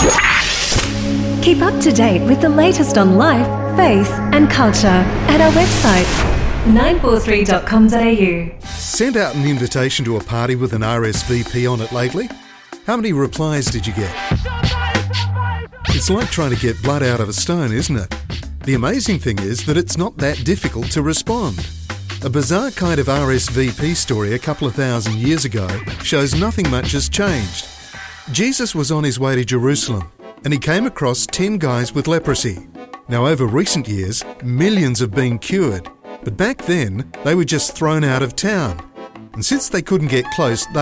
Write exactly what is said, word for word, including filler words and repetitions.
Keep up to date with the latest on life, faith and culture at our website nine four three dot com dot a u. Sent out an invitation to a party with an R S V P on it lately? How many replies did you get? It's like trying to get blood out of a stone, isn't it? The amazing thing is that it's not that difficult to respond. A bizarre kind of R S V P story a couple of thousand years ago shows nothing much has changed. Jesus was on his way to Jerusalem and he came across ten guys with leprosy. Now, over recent years, millions have been cured, but back then they were just thrown out of town. And since they couldn't get close,